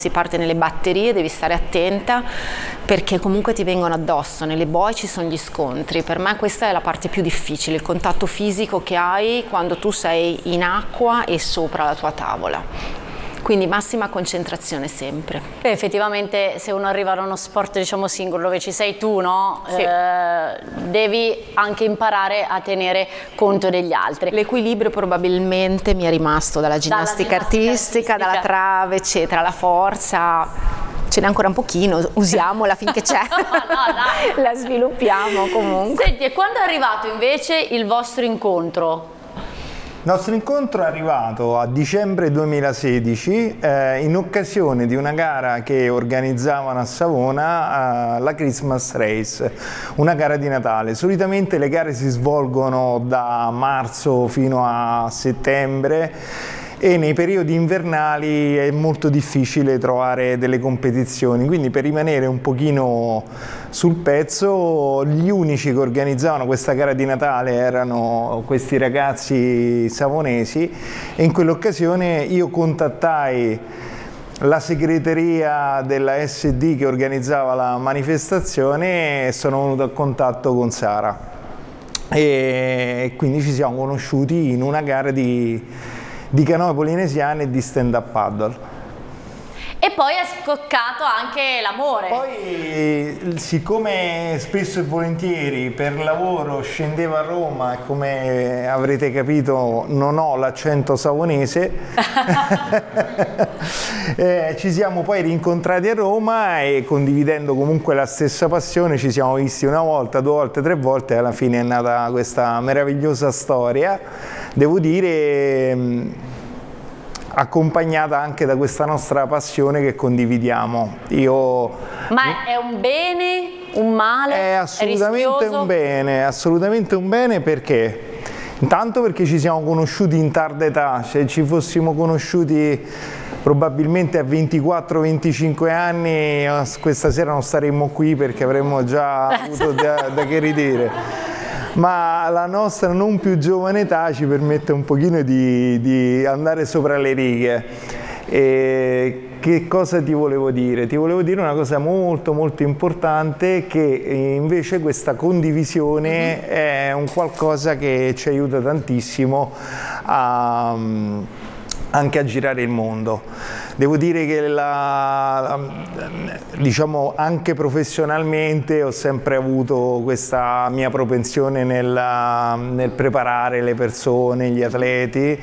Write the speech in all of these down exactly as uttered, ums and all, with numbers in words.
Si parte nelle batterie, devi stare attenta perché comunque ti vengono addosso, nelle boe ci sono gli scontri. Per me questa è la parte più difficile, il contatto fisico che hai quando tu sei in acqua e sopra la tua tavola. Quindi massima concentrazione sempre. Beh, effettivamente se uno arriva a uno sport diciamo singolo dove ci sei tu, no? Sì. Eh, devi anche imparare a tenere conto degli altri. L'equilibrio probabilmente mi è rimasto dalla ginnastica, Dalla ginnastica artistica, artistica, dalla trave, eccetera, la forza. Ce n'è ancora un pochino, usiamola finché c'è. No, dai. La sviluppiamo comunque. Senti, e quando è arrivato invece il vostro incontro? Il nostro incontro è arrivato a dicembre duemilasedici eh, in occasione di una gara che organizzavano a Savona, eh, la Christmas Race, una gara di Natale. Solitamente le gare si svolgono da marzo fino a settembre e nei periodi invernali è molto difficile trovare delle competizioni, quindi per rimanere un pochino sul pezzo gli unici che organizzavano questa gara di Natale erano questi ragazzi savonesi e in quell'occasione io contattai la segreteria della S D che organizzava la manifestazione e sono venuto a contatto con Sara e quindi ci siamo conosciuti in una gara di di canoe polinesiane e di stand-up paddle. E poi è scoccato anche l'amore. Poi, siccome spesso e volentieri per lavoro scendevo a Roma e come avrete capito non ho l'accento savonese, eh, ci siamo poi rincontrati a Roma e condividendo comunque la stessa passione ci siamo visti una volta, due volte, tre volte e alla fine è nata questa meravigliosa storia. Devo dire accompagnata anche da questa nostra passione che condividiamo. Io... Ma è un bene, un male? È assolutamente è un bene, assolutamente un bene perché? Intanto perché ci siamo conosciuti in tarda età, se ci fossimo conosciuti probabilmente a ventiquattro venticinque anni questa sera non staremmo qui perché avremmo già avuto da, da che ridire. Ma la nostra non più giovane età ci permette un pochino di, di andare sopra le righe. E che cosa ti volevo dire? Ti volevo dire una cosa molto molto importante, che invece questa condivisione è un qualcosa che ci aiuta tantissimo a, anche a girare il mondo. Devo dire che la, diciamo anche professionalmente ho sempre avuto questa mia propensione nel, nel preparare le persone, gli atleti.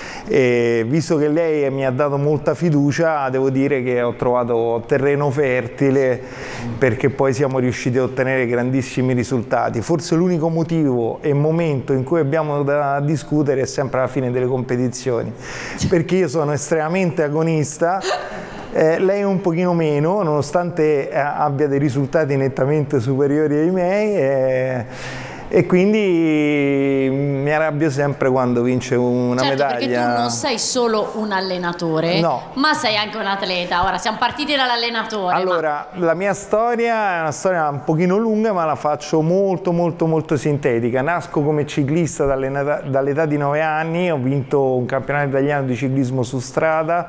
E visto che lei mi ha dato molta fiducia, devo dire che ho trovato terreno fertile perché poi siamo riusciti a ottenere grandissimi risultati. Forse l'unico motivo e momento in cui abbiamo da discutere è sempre alla fine delle competizioni, perché io sono estremamente agonista, eh, lei un pochino meno, nonostante eh, abbia dei risultati nettamente superiori ai miei. Eh, E quindi mi arrabbio sempre quando vince una certo, medaglia. Perché tu non sei solo un allenatore, no, ma sei anche un atleta. Ora siamo partiti dall'allenatore. Allora, ma... la mia storia è una storia un pochino lunga, ma la faccio molto molto molto sintetica. Nasco come ciclista dall'età di nove anni, ho vinto un campionato italiano di ciclismo su strada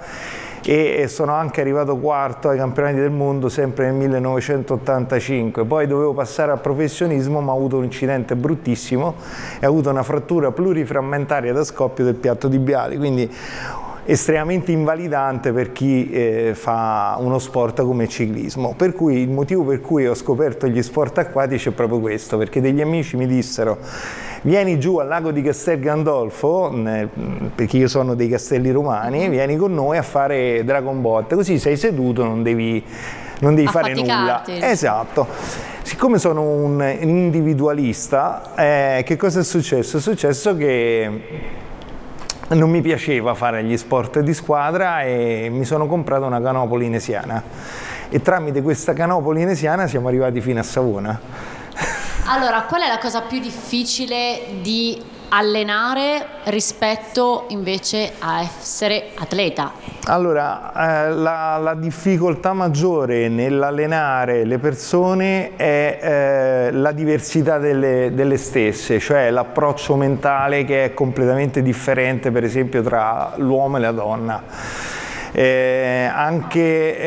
e sono anche arrivato quarto ai campionati del mondo sempre nel millenovecentottantacinque. Poi dovevo passare al professionismo, ma ho avuto un incidente bruttissimo e ho avuto una frattura pluriframmentaria da scoppio del piatto tibiale, quindi estremamente invalidante per chi eh, fa uno sport come il ciclismo. Per cui il motivo per cui ho scoperto gli sport acquatici è proprio questo, perché degli amici mi dissero: vieni giù al lago di Castel Gandolfo, perché io sono dei Castelli Romani, vieni con noi a fare Dragon Boat, così sei seduto, non devi, non devi fare nulla. Esatto. Siccome sono un individualista, eh, che cosa è successo? È successo che non mi piaceva fare gli sport di squadra e mi sono comprato una canoa polinesiana e tramite questa canoa polinesiana siamo arrivati fino a Savona. Allora, qual è la cosa più difficile di allenare rispetto invece a essere atleta? Allora, eh, la, la difficoltà maggiore nell'allenare le persone è eh, la diversità delle, delle stesse, cioè l'approccio mentale che è completamente differente per esempio tra l'uomo e la donna. Eh, anche